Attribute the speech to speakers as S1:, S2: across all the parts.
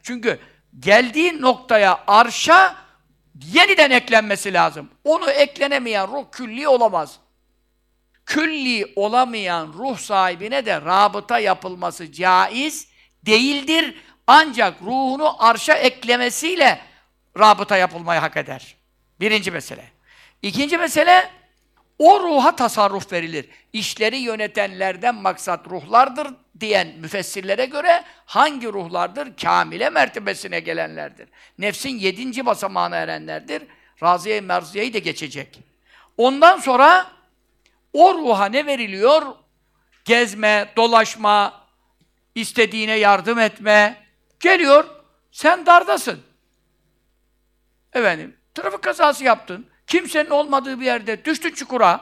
S1: Çünkü geldiği noktaya, arşa yeniden eklenmesi lazım. Onu eklenemeyen ruh külli olamaz. Külli olamayan ruh sahibine de rabıta yapılması caiz değildir. Ancak ruhunu arşa eklemesiyle rabıta yapılmayı hak eder. Birinci mesele. İkinci mesele, o ruha tasarruf verilir. İşleri yönetenlerden maksat ruhlardır diyen müfessirlere göre hangi ruhlardır? Kamile mertebesine gelenlerdir. Nefsin 7. basamağına erenlerdir. Raziye-i merziyeyi de geçecek. Ondan sonra o ruha ne veriliyor? Gezme, dolaşma, istediğine yardım etme. Geliyor, sen dardasın. Efendim, trafik kazası yaptın. Kimsenin olmadığı bir yerde düştün çukura.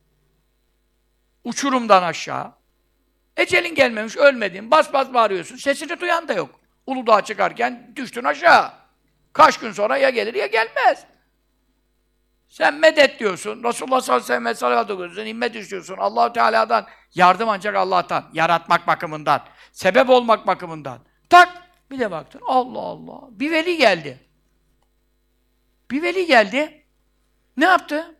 S1: Uçurumdan aşağı. Ecelin gelmemiş, ölmedin. Bas bas bağırıyorsun. Sesini duyan da yok. Uludağ'a çıkarken düştün aşağı. Kaç gün sonra ya gelir ya gelmez. Sen medet diyorsun. Resulullah sallallahu aleyhi ve sellem diyorsun. Himmet istiyorsun. Allah-u Teala'dan yardım ancak Allah'tan. Yaratmak bakımından. Sebep olmak bakımından. Tak! Bir de baktın. Allah Allah. Bir veli geldi. Bir veli geldi. Ne yaptı?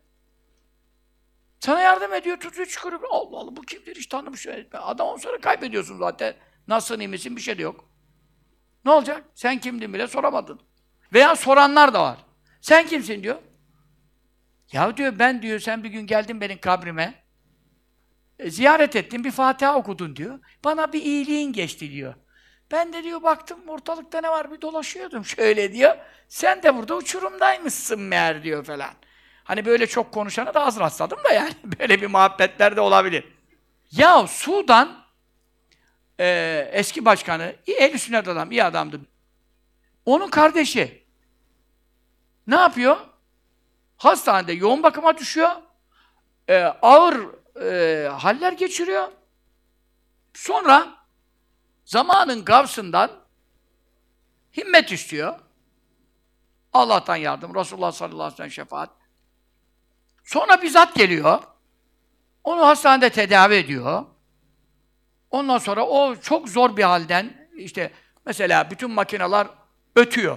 S1: Sana yardım ediyor, tutuyor, çıkarıyor. Allah Allah, bu kimdir? Hiç tanımış. Adam sonra kaybediyorsun zaten. Nasılsın, iyi misin? Bir şey de yok. Ne olacak? Sen kimdin bile soramadın. Veya soranlar da var. Sen kimsin diyor. Ya diyor, ben diyor, sen bir gün geldin benim kabrime. Ziyaret ettin, bir Fatiha okudun diyor. Bana bir iyiliğin geçti diyor. Ben de diyor, baktım ortalıkta ne var, bir dolaşıyordum şöyle diyor. Sen de burada uçurumdaymışsın meğer diyor falan. Hani böyle çok konuşana da az rastladım da yani. Böyle bir muhabbetler de olabilir. Ya Sudan eski başkanı, ehl-i sünnet adam, iyi adamdı. Onun kardeşi ne yapıyor? Hastanede yoğun bakıma düşüyor. Ağır haller geçiriyor. Sonra zamanın gavsından himmet istiyor. Allah'tan yardım, Resulullah sallallahu aleyhi ve sellem şefaat. Sonra bir zat geliyor. Onu hastanede tedavi ediyor. Ondan sonra o çok zor bir halden, işte mesela bütün makineler ötüyor.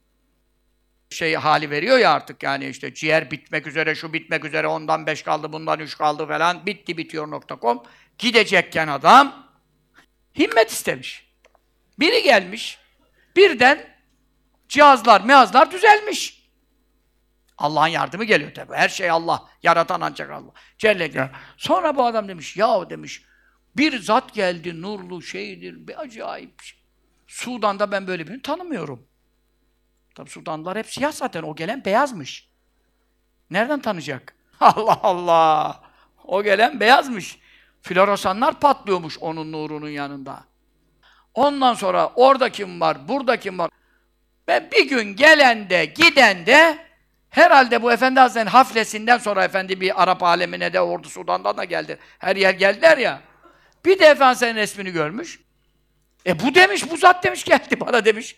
S1: Hali veriyor ya artık, yani işte ciğer bitmek üzere, şu bitmek üzere, ondan 5 kaldı, bundan 3 kaldı falan, bitti bitiyor.com. Gidecekken adam himmet istemiş. Biri gelmiş, birden cihazlar düzelmiş. Allah'ın yardımı geliyor tabii. Her şey Allah, yaratan ancak Allah. Celle Celaluhu. Sonra bu adam demiş, ya demiş, bir zat geldi, nurlu şeydir, bir acayip şey. Sudan'da ben böyle birini tanımıyorum. Tabii Sudanlılar hep siyah zaten, o gelen beyazmış. Nereden tanıyacak? Allah Allah! O gelen beyazmış. Floresanlar patlıyormuş onun nurunun yanında. Ondan sonra orada kim var, burada kim var? Ve bir gün gelen de, giden de, herhalde bu Efendi Hazretleri'nin haflesinden sonra Efendi bir Arap alemine de, ordu Sudan'dan da geldi. Her yer geldiler ya. Bir de Efendi Hazretleri'nin resmini görmüş. Bu demiş, bu zat demiş, geldi bana demiş.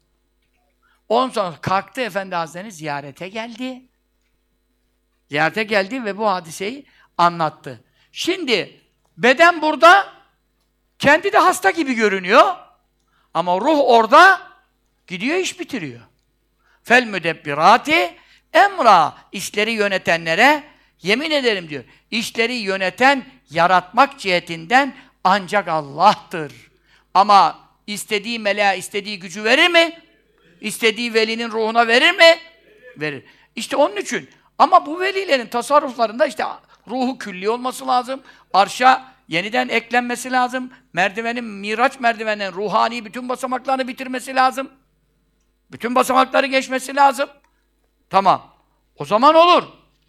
S1: Ondan sonra kalktı, Efendi Hazretleri ziyarete geldi. Ziyarete geldi ve bu hadiseyi anlattı. Şimdi beden burada, kendi de hasta gibi görünüyor. Ama ruh orada gidiyor, iş bitiriyor. Fel müdebbirati emra, işleri yönetenlere yemin ederim diyor. İşleri yöneten, yaratmak cihetinden ancak Allah'tır. Ama istediği meleğe istediği gücü verir mi? İstediği velinin ruhuna verir mi? Verir. İşte onun için. Ama bu velilerin tasarruflarında işte ruhu külli olması lazım. Arşa yeniden eklenmesi lazım. Merdivenin, Miraç merdiveninden ruhani bütün basamaklarını bitirmesi lazım. Bütün basamakları geçmesi lazım. Tamam. O zaman olur.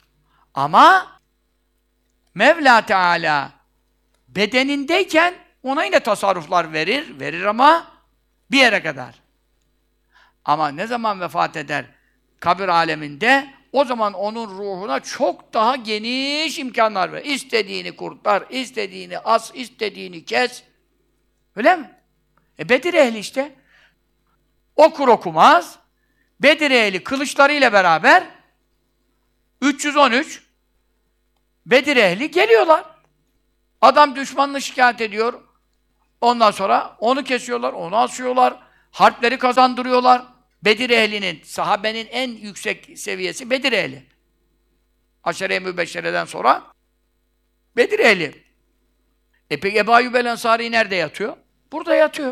S1: Ama Mevla Teala bedenindeyken ona yine tasarruflar verir. Verir ama bir yere kadar. Ama ne zaman vefat eder kabir aleminde, o zaman onun ruhuna çok daha geniş imkanlar verir. İstediğini kurtar, istediğini as, istediğini kes. Öyle mi? Bedir ehli işte. Okur okumaz, Bedir ehli kılıçlarıyla beraber 313 Bedir ehli geliyorlar. Adam düşmanını şikayet ediyor. Ondan sonra onu kesiyorlar, onu asıyorlar. Harpleri kazandırıyorlar. Bedir ehlinin, sahabenin en yüksek seviyesi Bedir ehli. Aşere-i Mübeşşere'den sonra Bedir ehli. Peki Ebu Ayyub el-Ensari nerede yatıyor? Burada yatıyor.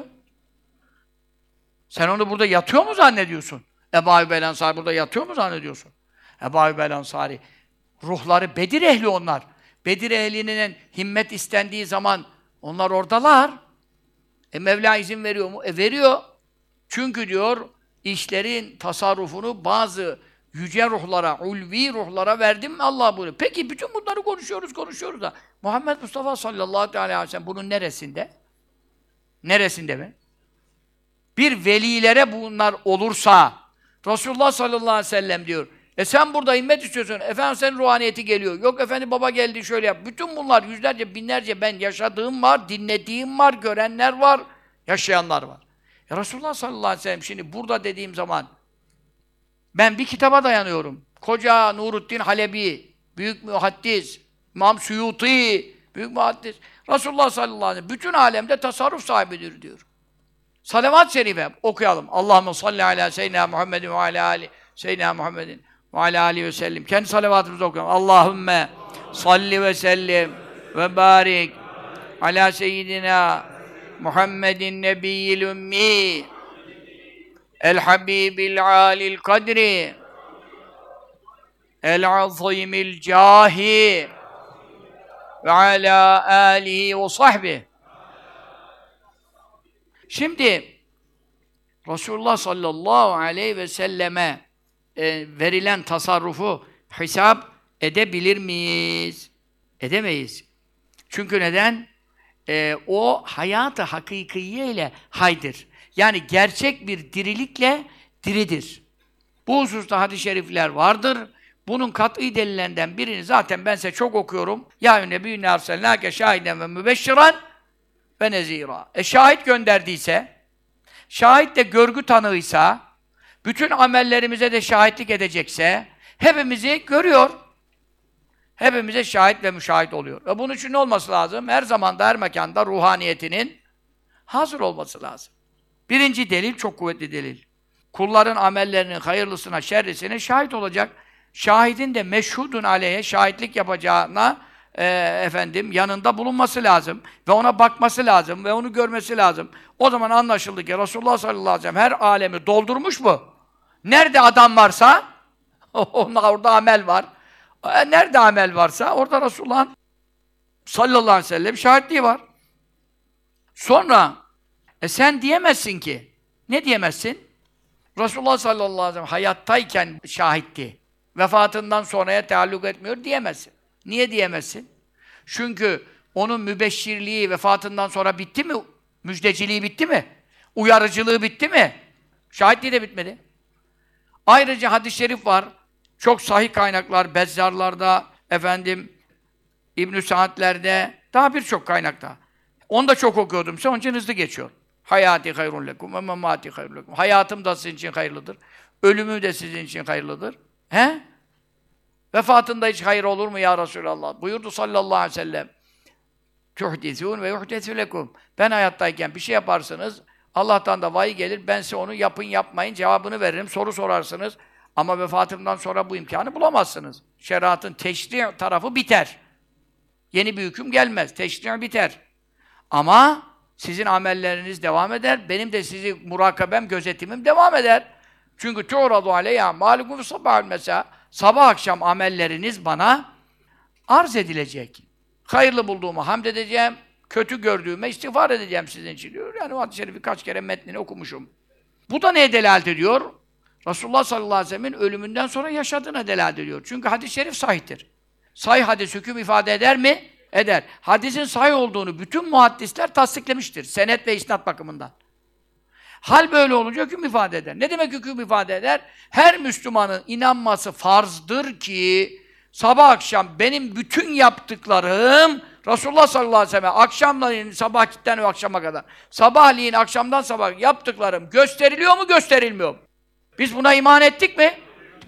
S1: Sen onu burada yatıyor mu zannediyorsun? Ebu Ayyub el-Ensari burada yatıyor mu zannediyorsun? Ebu Ayyub el-Ensari ruhları Bedir ehli onlar. Bedir ehlinin himmet istendiği zaman onlar oradalar. Mevla izin veriyor mu? Veriyor. Çünkü diyor, işlerin tasarrufunu bazı yüce ruhlara, ulvi ruhlara verdim mi Allah buyuruyor. Peki bütün bunları konuşuyoruz da Muhammed Mustafa sallallahu aleyhi ve sellem bunun neresinde? Neresinde mi? Bir velilere bunlar olursa Resulullah sallallahu aleyhi ve sellem diyor. Sen burada himmet istiyorsun. Efendim senin ruhaniyeti geliyor. Yok efendim baba geldi şöyle yap. Bütün bunlar yüzlerce, binlerce ben yaşadığım var, dinlediğim var, görenler var, yaşayanlar var. Resulullah sallallahu aleyhi ve sellem şimdi burada dediğim zaman ben bir kitaba dayanıyorum. Koca Nuruddin Halebi, büyük muhaddis, İmam Suyuti, büyük muhaddis. Resulullah sallallahu aleyhi ve sellem bütün alemde tasarruf sahibidir diyor. Salavat-ı şerife okuyalım. Allahümme salli ala seyyidina Muhammedin ve ala ali seyyidina Muhammedin ve ala alihi ve sellim. Kendi salavatımızı okuyalım. Allahümme salli ve sellim ve barik ala seyyidina Muhammedin nebiyyil ümmi el habibil alil kadri el azimil cahi ve ala alihi ve sahbihi. Şimdi Resulullah sallallahu aleyhi ve selleme verilen tasarrufu hesap edebilir miyiz? Edemeyiz. Çünkü neden? O hayat-ı hakikiye ile haydır. Yani gerçek bir dirilikle diridir. Bu hususta hadis-i şerifler vardır. Bunun kat'î delillerinden birini zaten ben size çok okuyorum. Ya Nebiyyüne arselnâke şahiden ve mübeşşiran ve nezîrâ. Şahit gönderdiyse, şahit de görgü tanığıysa, bütün amellerimize de şahitlik edecekse, hepimizi görüyor. Hepimize şahit ve müşahit oluyor. Ve bunun için ne olması lazım? Her zamanda, her mekanda ruhaniyetinin hazır olması lazım. Birinci delil, çok kuvvetli delil. Kulların amellerinin hayırlısına, şerrisine şahit olacak. Şahidin de meşhudun aleyhe, şahitlik yapacağına yanında bulunması lazım. Ve ona bakması lazım ve onu görmesi lazım. O zaman anlaşıldı ki Resulullah sallallahu aleyhi ve sellem her alemi doldurmuş mu? Nerede adam varsa orada amel var. Nerede amel varsa orada Resulullah'ın sallallahu aleyhi ve sellem şahitliği var. Sonra sen diyemezsin ki. Ne diyemezsin? Resulullah sallallahu aleyhi ve sellem hayattayken şahitti. Vefatından sonraya taalluk etmiyor diyemezsin. Niye diyemezsin? Çünkü onun mübeşşirliği vefatından sonra bitti mi? Müjdeciliği bitti mi? Uyarıcılığı bitti mi? Şahitliği de bitmedi. Ayrıca hadis-i şerif var. Çok sahih kaynaklar, Bezzarlarda, İbn-i Sa'd'lerde, daha birçok kaynakta. Onu da çok okuyordum. Onun için hızlı geçiyor. Hayati hayrun lekum ve memati hayrun lekum. Hayatım da sizin için hayırlıdır. Ölümüm de sizin için hayırlıdır. He? Vefatında hiç hayır olur mu ya Resulallah? Buyurdu sallallahu aleyhi ve sellem. Tuhdisûn ve yuhdesû lekum. Ben hayattayken bir şey yaparsınız, Allah'tan da vahiy gelir, ben size onu yapın yapmayın cevabını veririm, soru sorarsınız. Ama vefatımdan sonra bu imkanı bulamazsınız. Şeriatın teşri' tarafı biter. Yeni bir hüküm gelmez, teşri' biter. Ama sizin amelleriniz devam eder, benim de sizi murakabem, gözetimim devam eder. Çünkü tu'radu aleyya mâlukum sabahül mesâ. Sabah akşam amelleriniz bana arz edilecek. Hayırlı bulduğumu hamd edeceğim, kötü gördüğüme istiğfar edeceğim sizin için diyor. Yani o hadis-i şerifi kaç kere metnini okumuşum. Bu da neye delalet ediyor? Resulullah sallallahu aleyhi ve sellem'in ölümünden sonra yaşadığına delalet ediyor. Çünkü hadis-i şerif sahihtir. Sahih hadis hüküm ifade eder mi? Eder. Hadisin sahih olduğunu bütün muhaddisler tasdiklemiştir. Senet ve isnat bakımından. Hal böyle olunca hüküm ifade eder. Ne demek hüküm ifade eder? Her Müslümanın inanması farzdır ki sabah akşam benim bütün yaptıklarım Resulullah sallallahu aleyhi ve sellem akşamleyin sabahten ve akşama kadar sabahleyin akşamdan sabah yaptıklarım gösteriliyor mu gösterilmiyor mu? Biz buna iman ettik mi?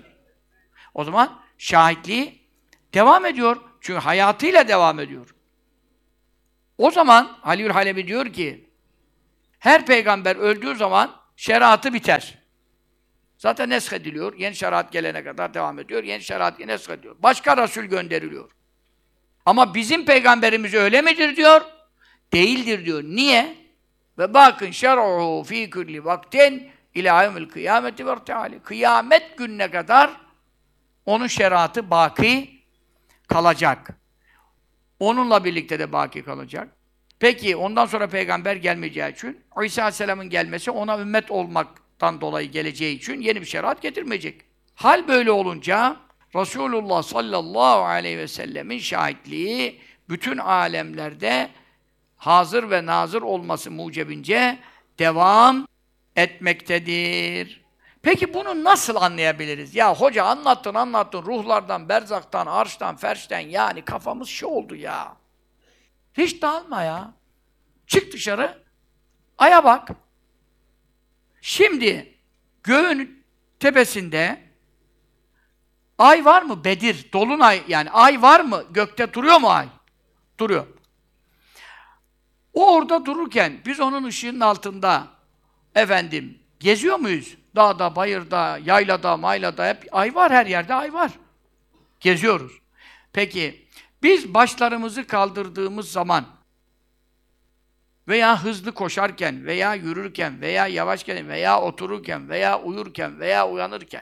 S1: O zaman şahitliği devam ediyor. Çünkü hayatıyla devam ediyor. O zaman Aliül Halebi diyor ki her peygamber öldüğü zaman şeriatı biter. Zaten neshediliyor. Yeni şeriat gelene kadar devam ediyor. Yeni şeriat yine neshediliyor. Başka Resul gönderiliyor. Ama bizim peygamberimiz öyle midir diyor? Değildir diyor. Niye? Ve bakın şer'uhu fî kulli vaktin ilâ yevmil kıyameti ve irtihâli. Kıyamet gününe kadar onun şeriatı baki kalacak. Onunla birlikte de baki kalacak. Peki ondan sonra peygamber gelmeyeceği için İsa Aleyhisselam'ın gelmesi ona ümmet olmaktan dolayı geleceği için yeni bir şeriat getirmeyecek. Hal böyle olunca Resulullah sallallahu aleyhi ve sellemin şahitliği bütün alemlerde hazır ve nazır olması mucebince devam etmektedir. Peki bunu nasıl anlayabiliriz? Ya hoca anlattın ruhlardan, berzaktan, arştan, ferşten yani kafamız şey oldu ya. Hiç dağılma ya. Çık dışarı, aya bak. Şimdi göğün tepesinde ay var mı? Bedir, dolunay yani ay var mı? Gökte duruyor mu ay? Duruyor. O orada dururken biz onun ışığının altında geziyor muyuz? Dağda, bayırda, yaylada, maylada hep ay var, her yerde ay var. Geziyoruz. Peki biz başlarımızı kaldırdığımız zaman veya hızlı koşarken veya yürürken veya yavaşken veya otururken veya uyurken veya uyanırken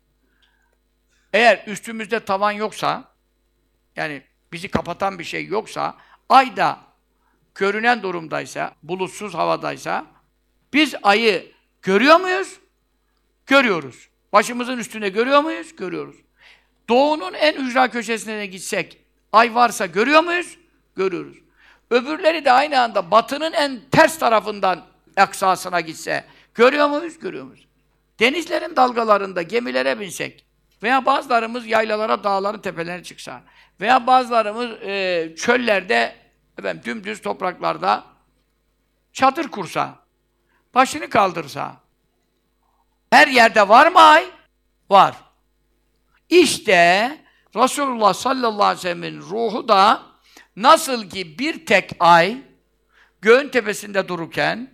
S1: eğer üstümüzde tavan yoksa yani bizi kapatan bir şey yoksa ayda görünen durumdaysa, bulutsuz havadaysa biz ayı görüyor muyuz? Görüyoruz. Başımızın üstünde görüyor muyuz? Görüyoruz. Doğunun en ücra köşesine de gitsek ay varsa görüyor muyuz? Görüyoruz. Öbürleri de aynı anda batının en ters tarafından aksasına gitse görüyor muyuz? Görüyor muyuz? Denizlerin dalgalarında gemilere binsek veya bazılarımız yaylalara, dağların tepelerine çıksa veya bazılarımız çöllerde dümdüz topraklarda çadır kursa, başını kaldırsa her yerde var mı ay? Var. İşte Resulullah sallallahu aleyhi ve sellem'in ruhu da nasıl ki bir tek ay göğün tepesinde dururken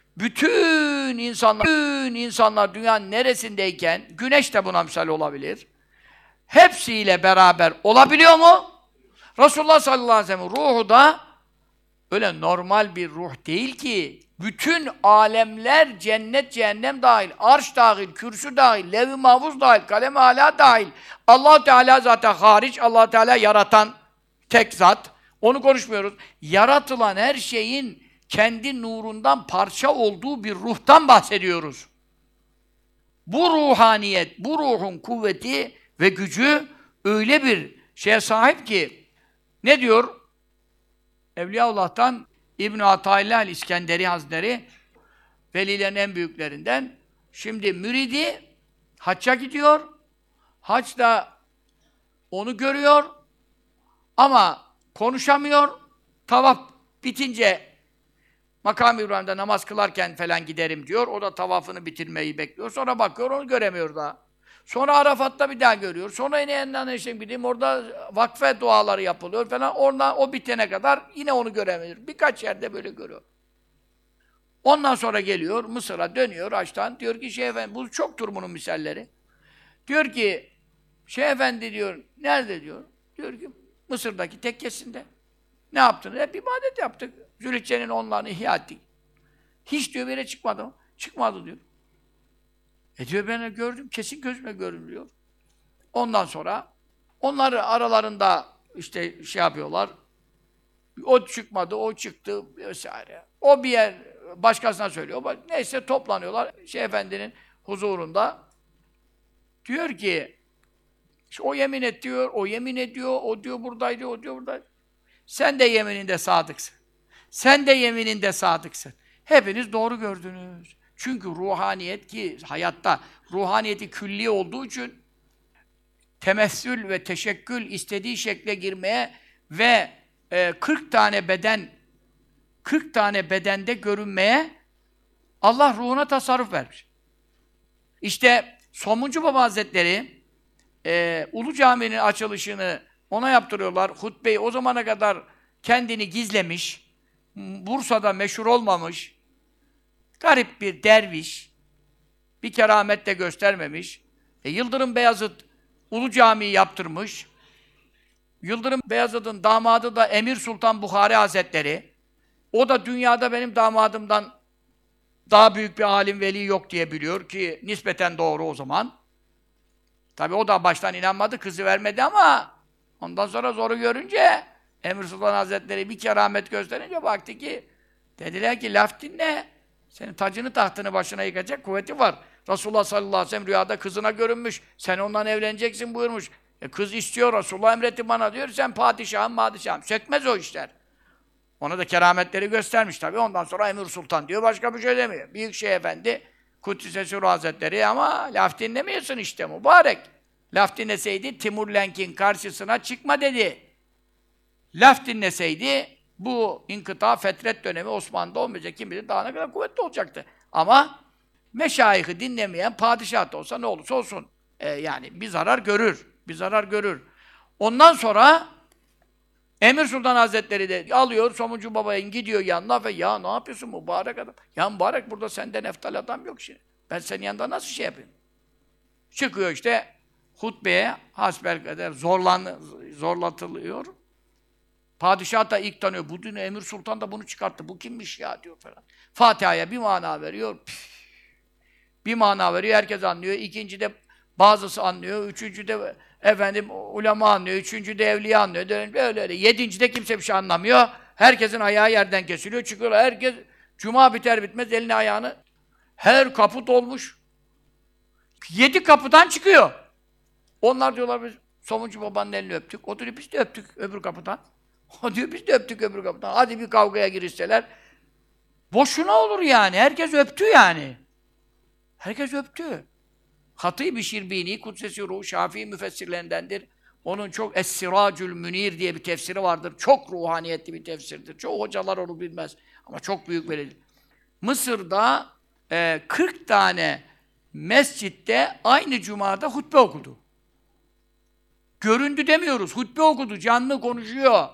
S1: bütün insanlar dünyanın neresindeyken güneş de buna misal olabilir. Hepsiyle beraber olabiliyor mu? Resulullah sallallahu aleyhi ve sellem'in ruhu da öyle normal bir ruh değil ki. Bütün alemler, cennet, cehennem dahil, arş dahil, kürsü dahil, levh-i mahfuz dahil, kalem-i âlâ dahil. Allah Teala zaten hariç, Allah Teala yaratan tek zat. Onu konuşmuyoruz. Yaratılan her şeyin kendi nurundan parça olduğu bir ruhtan bahsediyoruz. Bu ruhaniyet, bu ruhun kuvveti ve gücü öyle bir şeye sahip ki ne diyor? Evliyaullah'tan İbn-i Ataillah İskenderi Hazretleri velilerin en büyüklerinden. Şimdi müridi hacca gidiyor. Haçta onu görüyor ama konuşamıyor. Tavaf bitince Makam-ı İbrahim'de namaz kılarken falan giderim diyor. O da tavafını bitirmeyi bekliyor. Sonra bakıyor, onu göremiyor daha. Sonra Arafat'ta bir daha görüyor. Sonra yine yeniden eşim gideyim. Orada vakfe duaları yapılıyor falan. Oradan o bitene kadar yine onu göremiyor. Birkaç yerde böyle görüyor. Ondan sonra geliyor, Mısır'a dönüyor Haç'tan. Diyor ki Şeyh Efendi, bu çoktur bunun misalleri. Diyor ki, Şeyh Efendi diyor, nerede diyor? Diyor ki, Mısır'daki tekkesinde. Ne yaptınız? Hep ibadet yaptık. Zülhicce'nin onlarını ihya ettik. Hiç diyor bir yere çıkmadı mı? Çıkmadı diyor. Diyor ben gördüm, kesin gözüme gördüm diyor. Ondan sonra onları aralarında işte şey yapıyorlar. O çıkmadı, o çıktı vesaire. O bir yer başkasına söylüyor. Neyse toplanıyorlar Şeyh Efendi'nin huzurunda. Diyor ki işte o yemin et diyor, o yemin ediyor, o diyor buradaydı, o diyor buradaydı. Sen de yemininde sadıksın. Sen de yemininde sadıksın. Hepiniz doğru gördünüz. Çünkü ruhaniyet ki hayatta ruhaniyeti külli olduğu için temessül ve teşekkül istediği şekle girmeye ve 40 tane bedende görünmeye Allah ruhuna tasarruf vermiş. İşte Somuncu Baba Hazretleri Ulu Cami'nin açılışını ona yaptırıyorlar. Hutbeyi o zamana kadar kendini gizlemiş. Bursa'da meşhur olmamış. Garip bir derviş. bir keramet de göstermemiş. Yıldırım Beyazıt Ulu Cami'yi yaptırmış. Yıldırım Beyazıt'ın damadı da Emir Sultan Buhari Hazretleri. O da dünyada benim damadımdan daha büyük bir alim veli yok diye biliyor ki nispeten doğru o zaman. Tabii o da baştan inanmadı, kızı vermedi ama ondan sonra zoru görünce Emir Sultan Hazretleri bir keramet gösterince baktı ki dediler ki laf dinle. Senin tacını tahtını başına yıkacak kuvveti var. Resulullah sallallahu aleyhi ve sellem rüyada kızına görünmüş. Sen ondan evleneceksin buyurmuş. Kız istiyor, Resulullah emretti bana diyor. Sen padişahım. Sökmez o işler. Ona da kerametleri göstermiş tabii. Ondan sonra Emir Sultan diyor, başka bir şey demiyor. Büyük Şeyh Efendi, Kuddise Sürru Hazretleri ama laf dinlemiyorsun işte mübarek. Laf dinleseydi Timur Lenk'in karşısına çıkma dedi. Laf dinleseydi bu inkıta, fetret dönemi Osmanlı'da olmayacak. Kim bilir daha ne kadar kuvvetli olacaktı. Ama meşayihi dinlemeyen padişah da olsa ne olursa olsun. Yani bir zarar görür. Bir zarar görür. Ondan sonra Emir Sultan Hazretleri de alıyor, Somuncu Baba'ya gidiyor yanına ve ya ne yapıyorsun mübarek adam? Ya mübarek burada senden eftal adam yok şimdi. Ben senin yanında nasıl şey yapayım? Çıkıyor işte hutbeye hasbelkader zorlatılıyor. Padişah da ilk tanıyor. Bu dün Emir Sultan da bunu çıkarttı. Bu kimmiş ya diyor falan. Fatiha'ya bir mana veriyor. Bir mana veriyor. Herkes anlıyor. İkincide bazısı anlıyor. Üçüncüde efendim ulema anlıyor. Üçüncüde evliya anlıyor. Öyle. Yedincide kimse bir şey anlamıyor. Herkesin ayağı yerden kesiliyor. Çıkıyorlar. Herkes cuma biter bitmez elini ayağını her kapı dolmuş. 7 kapıdan çıkıyor. Onlar diyorlar biz Somuncu Baba'nın elini öptük. O diyor biz de öptük öbür kapıdan. O diyor biz de öptük öbür kapıdan. Hadi bir kavgaya girişseler. Boşuna olur yani. Herkes öptü yani. Herkes öptü. Hatîb-i Şirbînî, Kudsesi Ruh, Şafii müfessirlerindendir. Onun çok Es-Siracül Münir diye bir tefsiri vardır. Çok ruhaniyetli bir tefsirdir. Çoğu hocalar onu bilmez. Ama çok büyük verilir. Mısır'da 40 tane mescitte aynı cumada hutbe okudu. Göründü demiyoruz. Hutbe okudu. Canlı konuşuyor.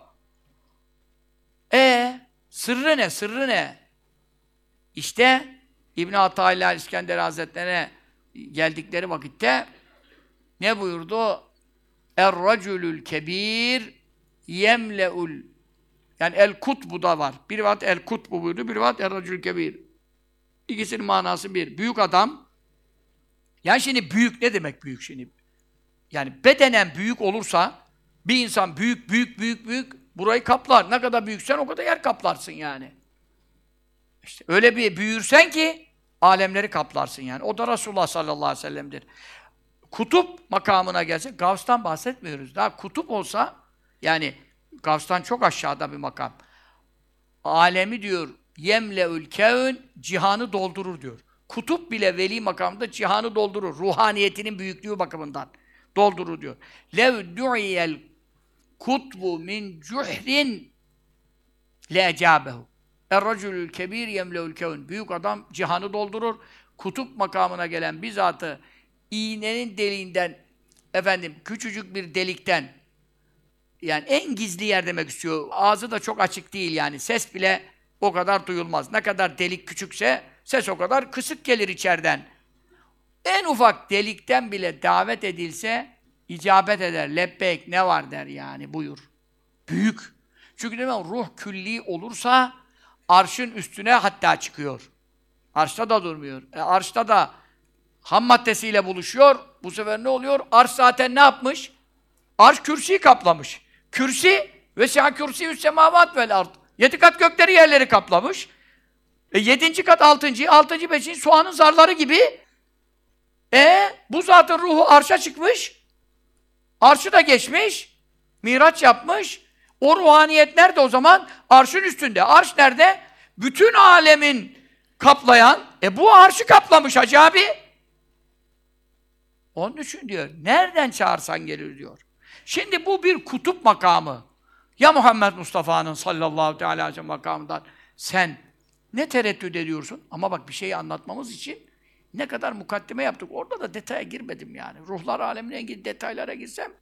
S1: Sırrı ne? Sırrı ne? İşte İbn Atâilâ İskender Hazretleri'ne geldikleri vakitte ne buyurdu? Er-racülül kebîr yemle'ul yani el-kutbu da var. Bir rivayet el-kutbu buyurdu, bir rivayet er-racülül kebîr. İkisinin manası bir. Büyük adam. Yani şimdi büyük ne demek büyük şimdi? Yani bedenen büyük olursa bir insan büyük burayı kaplar. Ne kadar büyüksen o kadar yer kaplarsın yani. İşte öyle bir büyürsen ki alemleri kaplarsın yani. O da Resulullah sallallahu aleyhi ve sellem'dir. Kutup makamına gelse, Gavs'tan bahsetmiyoruz. Daha kutup olsa, yani Gavs'tan çok aşağıda bir makam. Alemi diyor, yemle'ül kevn, cihanı doldurur diyor. Kutup bile veli makamında cihanı doldurur. Ruhaniyetinin büyüklüğü bakımından doldurur diyor. Lev du'iyel kutbu min cuhrin le'ecâbehu. Er-racülül kebîr yemle'ül kevn. Büyük adam cihanı doldurur. Kutup makamına gelen bizzatı iğnenin deliğinden, efendim küçücük bir delikten, yani en gizli yer demek istiyor. Ağzı da çok açık değil yani. Ses bile o kadar duyulmaz. Ne kadar delik küçükse ses o kadar kısık gelir içeriden. En ufak delikten bile davet edilse icabet eder. Lebbeyk ne var der yani buyur. Büyük. Çünkü demek ruh külli olursa arşın üstüne hatta çıkıyor. Arşta da durmuyor. Arşta da ham maddesiyle buluşuyor. Bu sefer ne oluyor? Arş zaten ne yapmış? Arş kürsüyü kaplamış. Kürsi ve sâ kürsiyü semavat vel ard. 7 kat gökleri yerleri kaplamış. 7. kat 6. 5. soğanın zarları gibi. Bu zatın ruhu arşa çıkmış. Arşı da geçmiş. Miraç yapmış. O ruhaniyet nerede o zaman? Arşın üstünde. Arş nerede? Bütün alemin kaplayan. Bu arşı kaplamış Hacı abi. Onun için diyor, nereden çağırsan gelir diyor. Şimdi bu bir kutup makamı. Ya Muhammed Mustafa'nın sallallahu teala aleyhi ve sellem makamından sen ne tereddüt ediyorsun? Ama bak bir şeyi anlatmamız için ne kadar mukaddime yaptık. Orada da detaya girmedim yani. Ruhlar alemine ilgili detaylara girsem.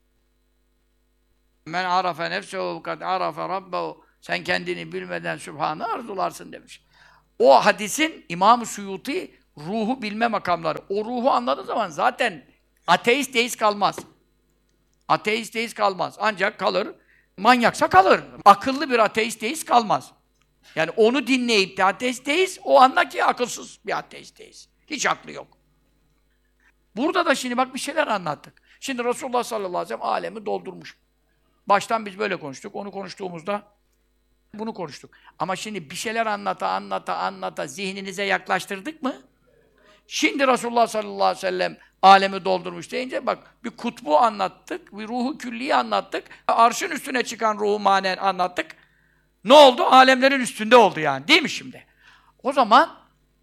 S1: Men arafe nefsehu kad arafe rabbehu. Sen kendini bilmeden Sübhan'ı arzularsın demiş. O hadisin İmam-ı Suyuti ruhu bilme makamları. O ruhu anladığı zaman zaten ateist deist kalmaz. Ateist deist kalmaz. Ancak kalır, manyaksa kalır. Akıllı bir ateist deist kalmaz. Yani onu dinleyip de ateist deist, o anda ki akılsız bir ateist deist. Hiç aklı yok. Burada da şimdi bak bir şeyler anlattık. Şimdi Resulullah sallallahu aleyhi ve sellem alemi doldurmuş. Baştan biz böyle konuştuk. Onu konuştuğumuzda bunu konuştuk. Ama şimdi bir şeyler anlata zihninize yaklaştırdık mı? Şimdi Resulullah sallallahu aleyhi ve sellem alemi doldurmuş deyince bak bir kutbu anlattık, bir ruhu külliyi anlattık. Arşın üstüne çıkan ruhu manen anlattık. Ne oldu? Alemlerin üstünde oldu yani. Değil mi şimdi? O zaman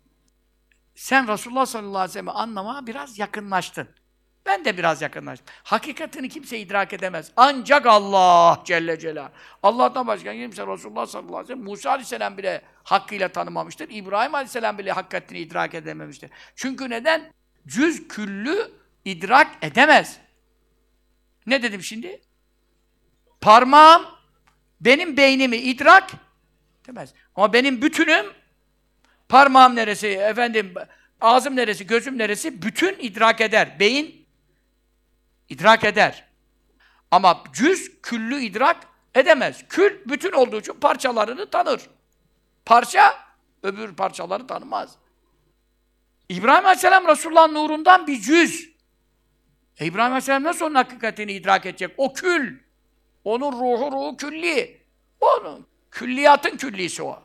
S1: sen Resulullah sallallahu aleyhi ve sellem'i anlamaya biraz yakınlaştın. Ben de biraz yakınlaştım. Hakikatini kimse idrak edemez. Ancak Allah Celle Celaluhu. Allah'tan başka kimse Resulullah sallallahu aleyhi ve sellem, Musa aleyhisselam bile hakkıyla tanımamıştır. İbrahim aleyhisselam bile hakikatini idrak edememiştir. Çünkü neden? Cüz küllü idrak edemez. Ne dedim şimdi? Parmağım benim beynimi idrak edemez. Ama benim bütünüm, parmağım neresi, efendim, ağzım neresi, gözüm neresi, bütün idrak eder. Beyin idrak eder. Ama cüz, küllü idrak edemez. Kül, bütün olduğu için parçalarını tanır. Parça, öbür parçaları tanımaz. İbrahim Aleyhisselam Resulullah'ın nurundan bir cüz. İbrahim Aleyhisselam nasıl onun hakikatini idrak edecek? O kül. Onun ruhu külli. Onun külliyatın küllisi o.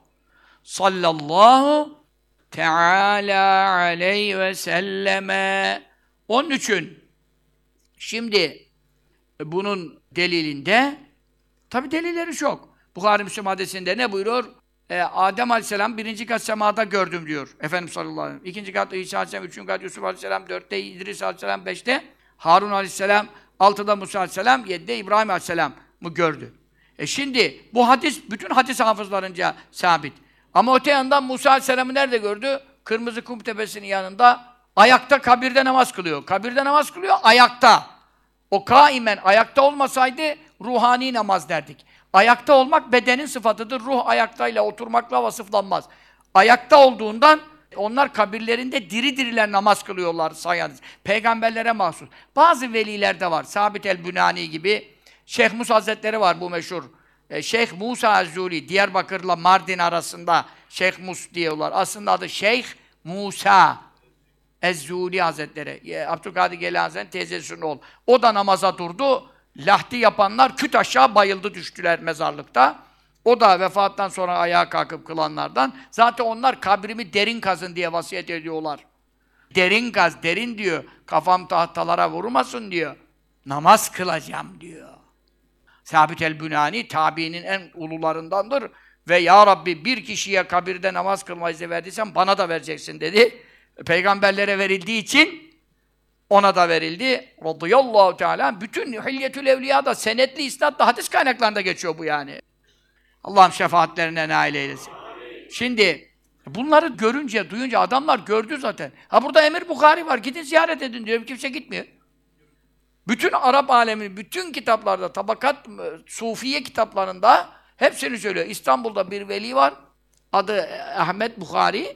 S1: Sallallahu teâlâ aleyhi ve selleme. Onun için şimdi bunun delilinde tabi delilleri çok. Buhari Müslim hadisinde ne buyuruyor? Adem Aleyhisselam birinci kat semada gördüm diyor. Efendimiz sallallahu aleyhi ve sellem. İkinci kat İsa Aleyhisselam, üçüncü kat Yusuf Aleyhisselam, dörtte İdris Aleyhisselam, beşte Harun Aleyhisselam, altıda Musa Aleyhisselam, yedide İbrahim Aleyhisselam mı gördü? Şimdi bu hadis bütün hadis hafızlarınca sabit. Ama öte yandan Musa Aleyhisselam'ı nerede gördü? Kırmızı kum tepesinin yanında ayakta kabirde namaz kılıyor. Kabirde namaz kılıyor ayakta. O kaimen ayakta olmasaydı ruhani namaz derdik. Ayakta olmak bedenin sıfatıdır. Ruh ayaktayla oturmakla vasıflanmaz. Ayakta olduğundan onlar kabirlerinde diri diriler namaz kılıyorlar sayarız. Peygamberlere mahsus. Bazı velilerde var. Sabit el-Bünani gibi. Şeyh Musa Hazretleri var bu meşhur. Şeyh Musa Ez-Zuli, Diyarbakır'la Mardin arasında Şeyh Mus diyorlar. Aslında adı Şeyh Musa Ez-Zuli Hazretleri. Abdülkadir Geylani Hazretleri'nin teyzesinin oğlu. O da namaza durdu. Lahti yapanlar küt aşağı bayıldı düştüler mezarlıkta. O da vefattan sonra ayağa kalkıp kılanlardan. Zaten onlar kabrimi derin kazın diye vasiyet ediyorlar. Derin kaz, derin diyor. Kafam tahtalara vurmasın diyor. Namaz kılacağım diyor. Sabit el-Bünani tabiinin en ulularındandır. Ve ya Rabbi bir kişiye kabirde namaz kılma izni verdiysen bana da vereceksin dedi. Peygamberlere verildiği için ona da verildi. Radıyallahu teala. Bütün Hilyetül Evliya'da senetli isnatla hadis kaynaklarında geçiyor bu yani. Allah'ım şefaatlerine nail eylesin. Şimdi bunları görünce, duyunca adamlar gördü zaten. Ha burada Emir Bukhari var. Gidin ziyaret edin diyorum. Kimse gitmiyor. Bütün Arap aleminin bütün kitaplarda, tabakat, sufiye kitaplarında hepsini söylüyor. İstanbul'da bir veli var. Adı Ahmet Bukhari.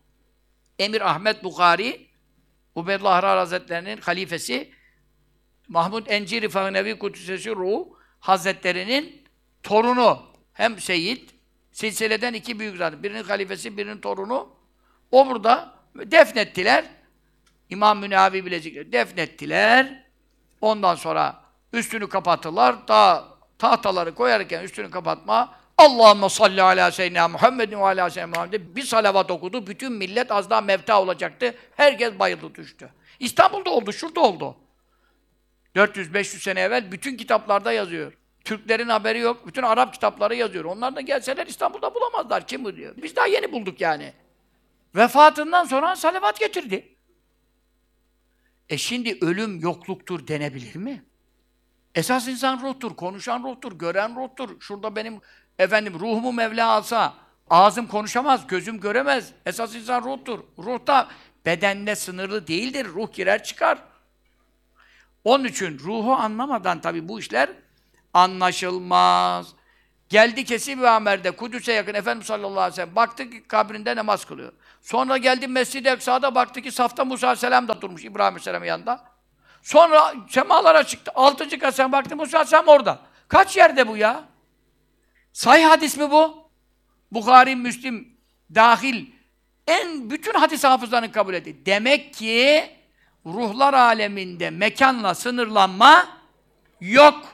S1: Emir Ahmet Bukhari. Ubeydullah Ahrar Hazretleri'nin halifesi. Mahmud Enciri Fahnevi Kudüs'ü Ruh Hazretleri'nin torunu. Hem seyyid, silsileden iki büyük zat. Birinin halifesi, birinin torunu. O burada defnettiler. İmam Münavi Bilecikleri defnettiler. Ondan sonra üstünü kapattılar. Daha tahtaları koyarken üstünü kapatma. Allahümme salli ala seyyidina Muhammedin ve ala seyyidina Muhammedin bir salavat okudu. Bütün millet az daha mevta olacaktı. Herkes bayıldı düştü. İstanbul'da oldu, şurada oldu. 400-500 sene evvel bütün kitaplarda yazıyor. Türklerin haberi yok. Bütün Arap kitapları yazıyor. Onlar da gelseler İstanbul'da bulamazlar. Kim bu diyor. Biz daha yeni bulduk yani. Vefatından sonra salavat getirdi. Şimdi ölüm yokluktur denebilir mi? Esas insan ruhtur, konuşan ruhtur, gören ruhtur. Şurada benim ruhumu Mevla alsa, ağzım konuşamaz, gözüm göremez. Esas insan ruhtur. Ruh da bedenle sınırlı değildir. Ruh girer çıkar. Onun için ruhu anlamadan tabii bu işler anlaşılmaz. Geldi Kesib-i Amer'de Kudüs'e yakın Efendimiz sallallahu aleyhi ve sellem baktı ki kabrinde namaz kılıyor. Sonra geldi Mescid-i Eksa'da baktı ki safta Musa Aleyhisselam da durmuş İbrahim Aleyhisselam'ın yanında. Sonra semalara çıktı. 6. kat sema baktı Musa Aleyhisselam orada. Kaç yerde bu ya? Sahih hadis mi bu? Bukhari, Müslim dahil bütün hadis hafızlarının kabul ettiği. Demek ki ruhlar aleminde mekanla sınırlanma yok.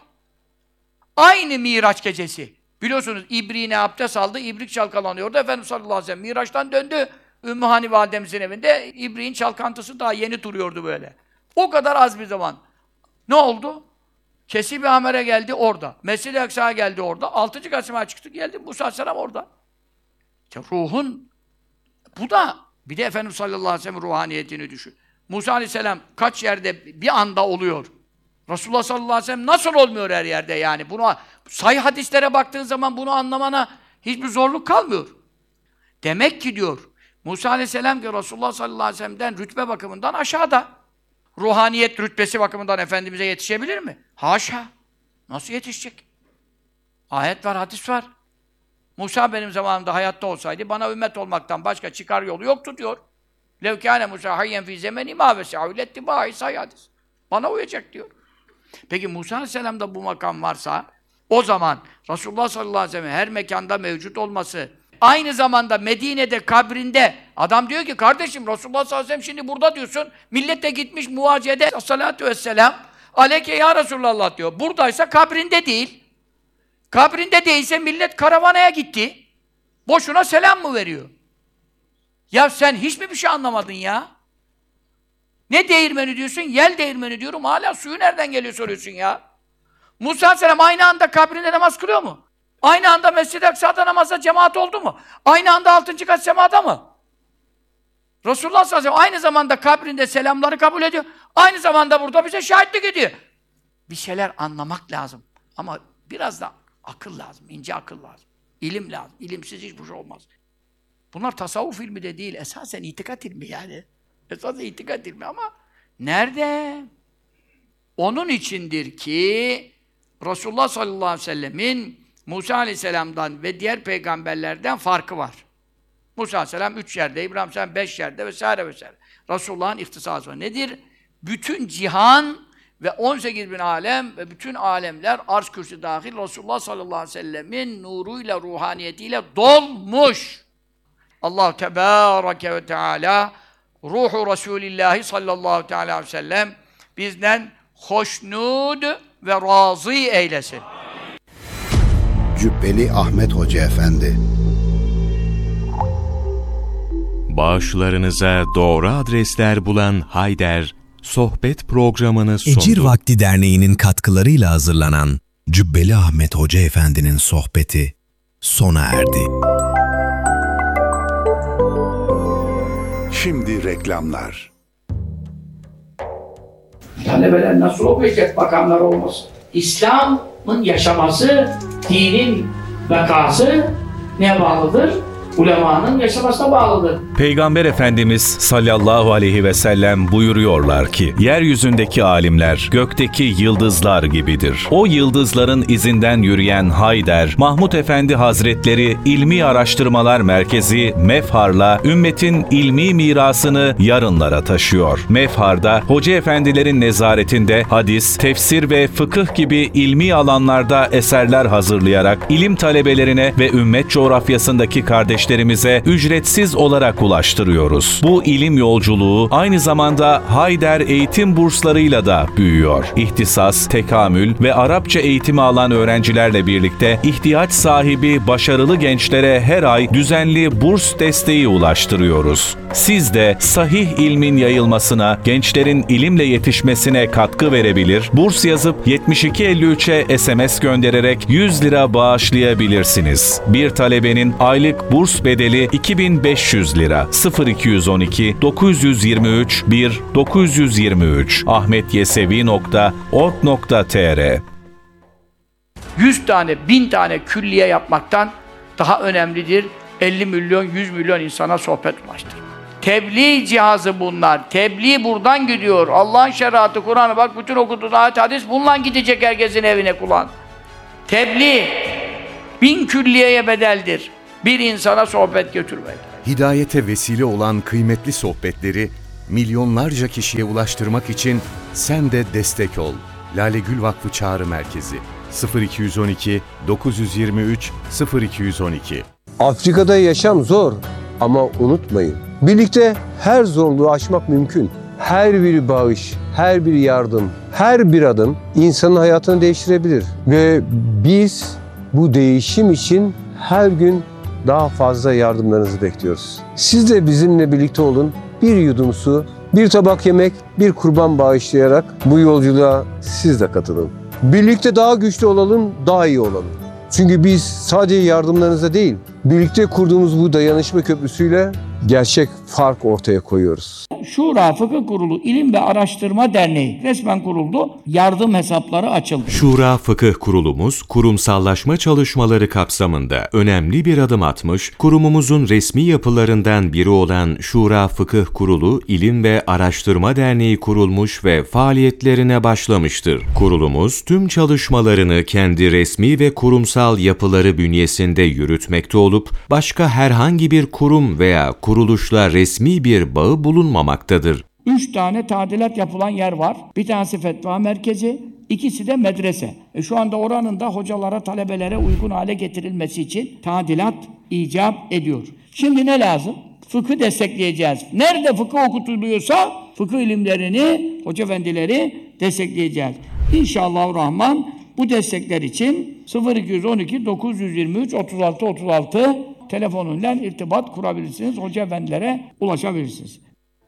S1: Aynı Miraç gecesi. Biliyorsunuz İbriğine abdest aldı, İbrik çalkalanıyordu. Efendimiz sallallahu aleyhi ve sellem Miraç'tan döndü. Ümmü Hani validemizin evinde İbrik'in çalkantısı daha yeni duruyordu böyle. O kadar az bir zaman. Ne oldu? Kesib-i Amer'e geldi orada. Mescid-i Aksa'ya geldi orada. 6. Kasım'a çıktı geldi. Musa Aleyhisselam orada. İşte ruhun bu da bir de Efendimiz sallallahu aleyhi ve sellem ruhaniyetini düşün. Musa Aleyhisselam kaç yerde bir anda oluyor. Resulullah sallallahu aleyhi ve sellem nasıl olmuyor her yerde yani? Bunu sahih hadislere baktığın zaman bunu anlamana hiçbir zorluk kalmıyor. Demek ki diyor Musa Aleyhisselam ki Resulullah sallallahu aleyhi ve sellem'den rütbe bakımından aşağıda. Ruhaniyet rütbesi bakımından Efendimiz'e yetişebilir mi? Haşa! Nasıl yetişecek? Ayet var, hadis var. Musa benim zamanımda hayatta olsaydı bana ümmet olmaktan başka çıkar yolu yoktu diyor. لَوْ كَانَ مُسَا حَيًّا فِي زَمَنِ مَا وَسَعُ لَاتِّبَاعِ sahih hadis. Bana uyacak diyor. Peki Musa Aleyhisselam'da bu makam varsa o zaman Resulullah sallallahu aleyhi ve sellem her mekanda mevcut olması aynı zamanda Medine'de kabrinde adam diyor ki kardeşim Resulullah sallallahu aleyhi ve sellem şimdi burada diyorsun millet de gitmiş muvacede sallallahu vesselam aleyke ya Resulullah diyor. Buradaysa kabrinde değil. Kabrinde değilse millet karavanaya gitti. Boşuna selam mı veriyor? Ya sen hiç mi bir şey anlamadın ya? Ne değirmeni diyorsun? Yel değirmeni diyorum. Hala suyu nereden geliyor soruyorsun ya? Musa Aleyhisselam aynı anda kabrinde namaz kılıyor mu? Aynı anda Mescid-i Aksa'da namazda cemaat oldu mu? Aynı anda 6. kat semada mı? Resulullah sallallahu aleyhi ve sellem aynı zamanda kabrinde selamları kabul ediyor. Aynı zamanda burada bize şahitlik ediyor. Bir şeyler anlamak lazım. Ama biraz da akıl lazım, ince akıl lazım. İlim lazım. İlimsiz hiçbir şey olmaz. Bunlar tasavvuf ilmi de değil, esasen itikat ilmi yani. Esasen itikat ilmi ama nerede? Onun içindir ki Resulullah sallallahu aleyhi ve sellemin Musa aleyhisselam'dan ve diğer peygamberlerden farkı var. Musa aleyhisselam 3 yerde, İbrahim aleyhisselam 5 yerde vesaire vesaire. Resulullah'ın ihtisası var. Nedir? Bütün cihan ve 18.000 alem ve bütün alemler arş kürsü dahil Resulullah sallallahu aleyhi ve sellemin nuruyla, ruhaniyetiyle dolmuş. Allah Tebareke ve Teala ruhu Resulillahi sallallahu teala aleyhi ve sellem bizden hoşnut ve razı eylesin.
S2: Cübbeli Ahmet Hoca Efendi.
S3: Bağışlarınıza doğru adresler bulan Hayder, sohbet programını sundu.
S4: Ecir Vakti Derneği'nin katkılarıyla hazırlanan Cübbeli Ahmet Hoca Efendi'nin sohbeti sona erdi.
S2: Şimdi reklamlar.
S1: Talebeler nasıl okuyacak bakanlar olmasın? İslam'ın yaşaması, dinin vakası neye bağlıdır? Ulemanın yaşamasına bağlıdır.
S3: Peygamber Efendimiz sallallahu aleyhi ve sellem buyuruyorlar ki, yeryüzündeki alimler gökteki yıldızlar gibidir. O yıldızların izinden yürüyen Hayder, Mahmud Efendi Hazretleri İlmi Araştırmalar Merkezi Mefhar'la ümmetin ilmi mirasını yarınlara taşıyor. Mefhar'da hoca efendilerin nezaretinde hadis, tefsir ve fıkıh gibi ilmi alanlarda eserler hazırlayarak ilim talebelerine ve ümmet coğrafyasındaki kardeşlerimize ücretsiz olarak ulaştırıyoruz. Bu ilim yolculuğu aynı zamanda Hayder eğitim burslarıyla da büyüyor. İhtisas, tekamül ve Arapça eğitimi alan öğrencilerle birlikte ihtiyaç sahibi başarılı gençlere her ay düzenli burs desteği ulaştırıyoruz. Siz de sahih ilmin yayılmasına, gençlerin ilimle yetişmesine katkı verebilir, burs yazıp 7253'e SMS göndererek 100 lira bağışlayabilirsiniz. Bir talebenin aylık burs bedeli 2500 lira. 0212 923 1 923 ahmetyesevi.org.tr
S1: 100 tane, 1000 tane külliye yapmaktan daha önemlidir 50 milyon, 100 milyon insana sohbet ulaştırmak. Tebliğ cihazı bunlar. Tebliğ buradan gidiyor. Allah'ın şeriatı, Kur'an'ı bak bütün okuduğun ayet hadis bununla gidecek herkesin evine kulağın. Tebliğ 1000 külliyeye bedeldir. Bir insana sohbet götürmek.
S5: hidayete vesile olan kıymetli sohbetleri milyonlarca kişiye ulaştırmak için sen de destek ol. Lale Gül Vakfı Çağrı Merkezi 0212 923 0212.
S6: Afrika'da yaşam zor ama unutmayın. Birlikte her zorluğu aşmak mümkün. Her bir bağış, her bir yardım, her bir adım insanın hayatını değiştirebilir. Ve biz bu değişim için her gün daha fazla yardımlarınızı bekliyoruz. Siz de bizimle birlikte olun. Bir yudum su, bir tabak yemek, bir kurban bağışlayarak bu yolculuğa siz de katılın. Birlikte daha güçlü olalım, daha iyi olalım. Çünkü biz sadece yardımlarınızla değil, birlikte kurduğumuz bu dayanışma köprüsüyle gerçek fark ortaya koyuyoruz.
S1: Şura Fıkıh Kurulu İlim ve Araştırma Derneği resmen kuruldu. Yardım hesapları açıldı.
S7: Şura Fıkıh Kurulumuz, kurumsallaşma çalışmaları kapsamında önemli bir adım atmış, kurumumuzun resmi yapılarından biri olan Şura Fıkıh Kurulu İlim ve Araştırma Derneği kurulmuş ve faaliyetlerine başlamıştır. Kurulumuz, tüm çalışmalarını kendi resmi ve kurumsal yapıları bünyesinde yürütmekte olup, başka herhangi bir kurum veya kuruluşla resmi bir bağı bulunmamaktadır.
S1: 3 tane tadilat yapılan yer var. Bir tanesi fetva merkezi, ikisi de medrese. Şu anda oranın da hocalara, talebelere uygun hale getirilmesi için tadilat icap ediyor. Şimdi ne lazım? Fıkıh destekleyeceğiz. Nerede fıkıh okutuluyorsa fıkıh ilimlerini, hoca efendileri destekleyeceğiz. İnşallahurrahman bu destekler için 0212 923 36 36 telefonuyla irtibat kurabilirsiniz. Hoca efendilere ulaşabilirsiniz.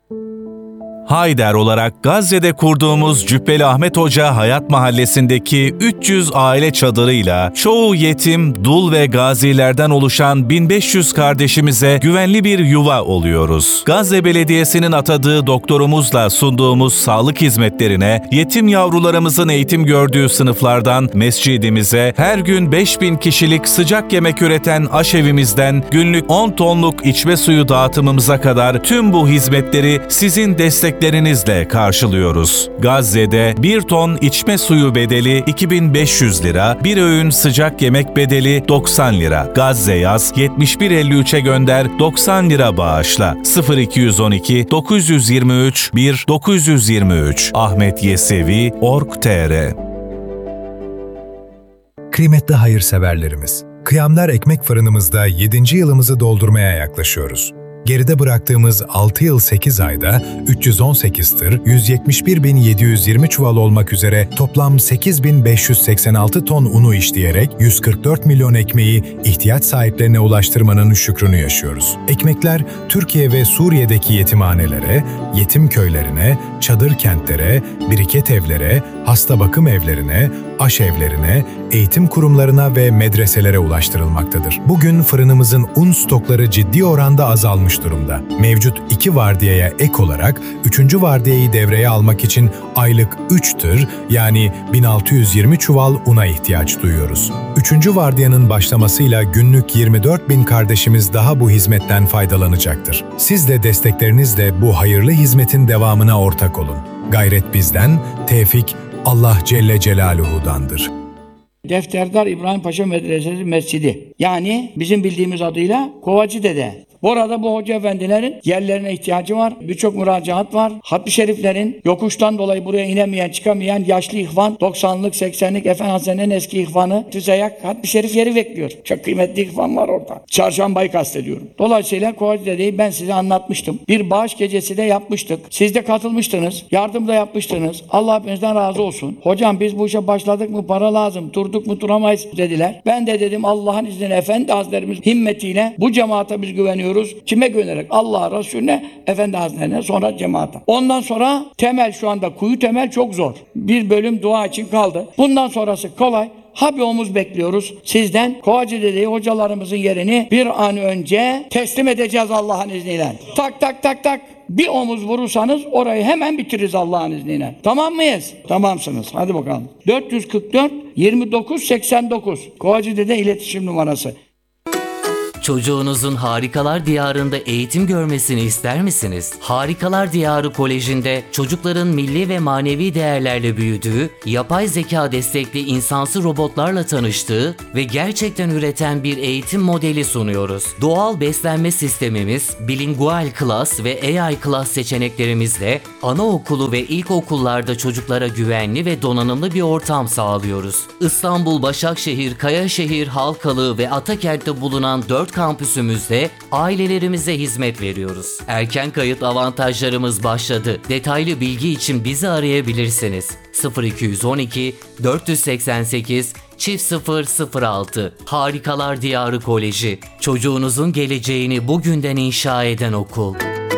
S3: Haydar olarak Gazze'de kurduğumuz Cübbeli Ahmet Hoca Hayat Mahallesi'ndeki 300 aile çadırıyla çoğu yetim, dul ve gazilerden oluşan 1500 kardeşimize güvenli bir yuva oluyoruz. Gazze Belediyesi'nin atadığı doktorumuzla sunduğumuz sağlık hizmetlerine, yetim yavrularımızın eğitim gördüğü sınıflardan mescidimize, her gün 5000 kişilik sıcak yemek üreten aşevimizden günlük 10 tonluk içme suyu dağıtımımıza kadar tüm bu hizmetleri sizin desteklerinizle karşılıyoruz. Gazze'de 1 ton içme suyu bedeli 2500 lira, bir öğün sıcak yemek bedeli 90 lira. Gazze yaz 7153'e gönder, 90 lira bağışla. 0212 923 1 923 Ahmet Yesevi Org.tr.
S4: Kıymetli hayırseverlerimiz, Kıyamlar Ekmek Fırınımızda 7. yılımızı doldurmaya yaklaşıyoruz. Geride bıraktığımız 6 yıl 8 ayda 318 tır, 171.720 çuval olmak üzere toplam 8.586 ton unu işleyerek 144 milyon ekmeği ihtiyaç sahiplerine ulaştırmanın şükrünü yaşıyoruz. Ekmekler Türkiye ve Suriye'deki yetimhanelere, yetim köylerine, çadır kentlere, biriket evlere, hasta bakım evlerine, aşevlerine, eğitim kurumlarına ve medreselere ulaştırılmaktadır. Bugün fırınımızın un stokları ciddi oranda azalmış durumda. Mevcut 2 vardiyaya ek olarak 3. vardiyayı devreye almak için aylık 3 tır yani 1620 çuval una ihtiyaç duyuyoruz. 3. vardiyanın başlamasıyla günlük 24.000 kardeşimiz daha bu hizmetten faydalanacaktır. Siz de desteklerinizle bu hayırlı hizmetin devamına ortak olun. Gayret bizden, tevfik Allah Celle Celaluhu'dandır.
S1: Defterdar İbrahim Paşa Medresesi Mescidi. Yani bizim bildiğimiz adıyla Kovacı Dede. Bu arada bu hoca efendilerin yerlerine ihtiyacı var. Birçok müracaat var. Hatmi şeriflerin yokuştan dolayı buraya inemeyen, çıkamayan yaşlı ihvan, 90'lık, 80'lik Efendi Hazretleri'nin eski ihvanı, Tüzeyak Hatmi şerif yeri bekliyor. Çok kıymetli ihvan var orada. Çarşambayı kastediyorum. Dolayısıyla Kovacı Dede'yi ben size anlatmıştım. Bir bağış gecesi de yapmıştık. Siz de katılmıştınız. Yardım da yapmıştınız. Allah hepinizden razı olsun. Hocam biz bu işe başladık mı para lazım. Durduk mu duramayız dediler. Ben de dedim Allah'ın izniyle Efendi Hazretlerimiz himmetiyle bu cemaate biz güveniyoruz. Kime güvenerek? Allah'a, Resulüne, Efendi Hazretlerine, sonra cemaate. Ondan sonra temel şu anda kuyu temel çok zor. Bir bölüm dua için kaldı. Bundan sonrası kolay. Ha bir omuz bekliyoruz sizden. Kovacı Dede'yi hocalarımızın yerini bir an önce teslim edeceğiz Allah'ın izniyle. Tak tak tak tak. Bir omuz vurursanız orayı hemen bitiririz Allah'ın izniyle. Tamam mıyız? Tamamsınız. Hadi bakalım. 444 29 89 Kovacı Dede iletişim numarası.
S8: Çocuğunuzun Harikalar Diyarı'nda eğitim görmesini ister misiniz? Harikalar Diyarı Koleji'nde çocukların milli ve manevi değerlerle büyüdüğü, yapay zeka destekli insansı robotlarla tanıştığı ve gerçekten üreten bir eğitim modeli sunuyoruz. Doğal beslenme sistemimiz, bilingual class ve AI class seçeneklerimizle anaokulu ve ilkokullarda çocuklara güvenli ve donanımlı bir ortam sağlıyoruz. İstanbul, Başakşehir, Kayaşehir, Halkalı ve Atakent'te bulunan 4 kampüsümüzde ailelerimize hizmet veriyoruz. Erken kayıt avantajlarımız başladı. Detaylı bilgi için bizi arayabilirsiniz. 0212 488 0006 Harikalar Diyarı Koleji. Çocuğunuzun geleceğini bugünden inşa eden okul.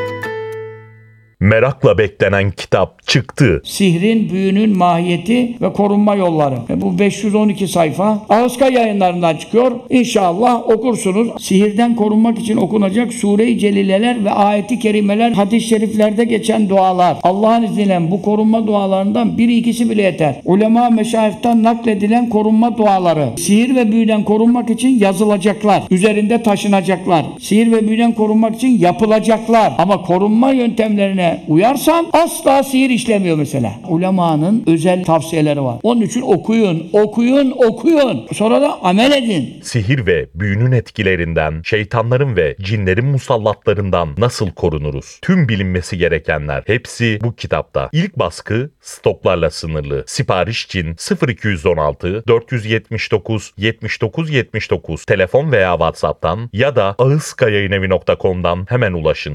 S9: Merakla beklenen kitap çıktı.
S1: Sihrin, büyünün mahiyeti ve korunma yolları. Bu 512 sayfa Ağızka Yayınlarından çıkıyor. İnşallah okursunuz. Sihirden korunmak için okunacak Sure-i Celileler ve ayeti kerimeler, hadis-i şeriflerde geçen dualar. Allah'ın izniyle bu korunma dualarından biri ikisi bile yeter. Ulema meşayihten nakledilen korunma duaları. Sihir ve büyüden korunmak için yazılacaklar. Üzerinde taşınacaklar. Sihir ve büyüden korunmak için yapılacaklar. Ama korunma yöntemlerine uyarsan asla sihir işlemiyor mesela. Ulemanın özel tavsiyeleri var. Onun için okuyun. Sonra da amel edin.
S9: Sihir ve büyünün etkilerinden, şeytanların ve cinlerin musallatlarından nasıl korunuruz? Tüm bilinmesi gerekenler hepsi bu kitapta. İlk baskı stoklarla sınırlı. Sipariş için 0216 479 79 79 telefon veya WhatsApp'tan ya da ağızkayayinevi.com'dan hemen ulaşın.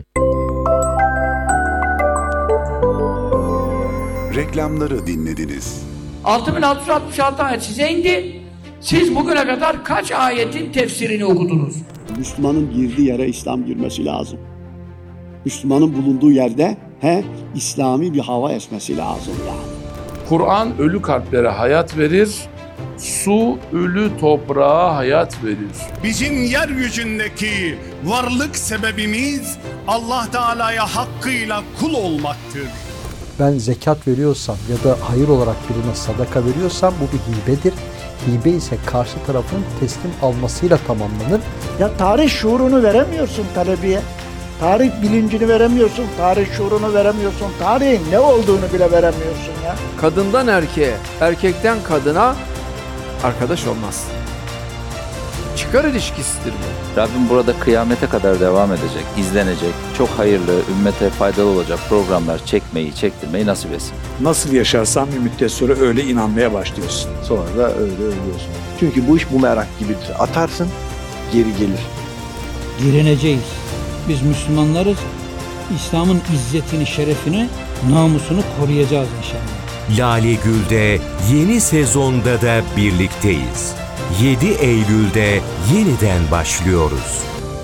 S2: Reklamları dinlediniz.
S1: 6666 ayet size indi. Siz bugüne kadar kaç ayetin tefsirini okudunuz?
S10: Müslümanın girdiği yere İslam girmesi lazım. Müslümanın bulunduğu yerde İslami bir hava esmesi lazım yani.
S11: Kur'an ölü kalplere hayat verir, su ölü toprağa hayat verir.
S12: Bizim yeryüzündeki varlık sebebimiz Allah Teala'ya hakkıyla kul olmaktır.
S13: Ben zekat veriyorsam ya da hayır olarak birine sadaka veriyorsam bu bir hibedir. Hibe ise karşı tarafın teslim almasıyla tamamlanır.
S10: Ya tarih şuurunu veremiyorsun talebiye. Tarih bilincini veremiyorsun, tarih şuurunu veremiyorsun, tarihin ne olduğunu bile veremiyorsun ya.
S14: Kadından erkeğe, erkekten kadına arkadaş olmaz. Çıkar ilişkisidir bu.
S15: Rabbim burada kıyamete kadar devam edecek, izlenecek, çok hayırlı, ümmete faydalı olacak programlar çektirmeyi nasip etsin.
S16: Nasıl yaşarsan bir müddet sonra öyle inanmaya başlıyorsun.
S17: Sonra da öyle ölüyorsun. Çünkü bu iş bumerang gibidir. Atarsın, geri gelir.
S18: Direneceğiz. Biz Müslümanlarız. İslam'ın izzetini, şerefini, namusunu koruyacağız inşallah.
S19: Lale Gül'de yeni sezonda da birlikteyiz. 7 Eylül'de yeniden başlıyoruz.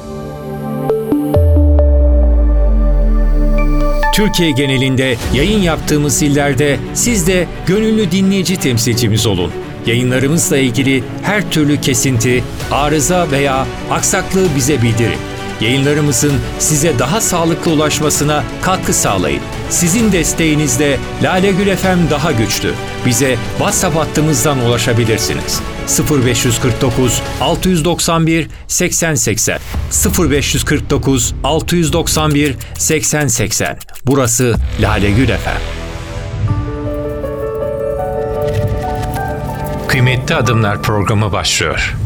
S20: Türkiye genelinde yayın yaptığımız illerde siz de gönüllü dinleyici temsilcimiz olun. Yayınlarımızla ilgili her türlü kesinti, arıza veya aksaklığı bize bildirin. Yayınlarımızın size daha sağlıklı ulaşmasına katkı sağlayın. Sizin desteğinizle Lale Gül FM daha güçlü. Bize WhatsApp hattımızdan ulaşabilirsiniz. 0549 691 8080 0549 691 8080. Burası Lale Gül FM. Kıymetli Adımlar programı başlıyor.